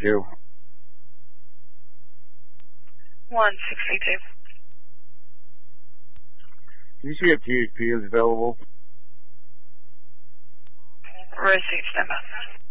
162. 162. Can you see if THP is available? Received, stand by.